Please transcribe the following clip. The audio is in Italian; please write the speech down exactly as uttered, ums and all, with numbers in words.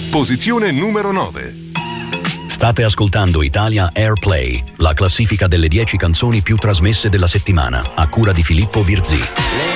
Posizione numero nove. State ascoltando Italia Airplay, la classifica delle dieci canzoni più trasmesse della settimana, a cura di Filippo Virzì.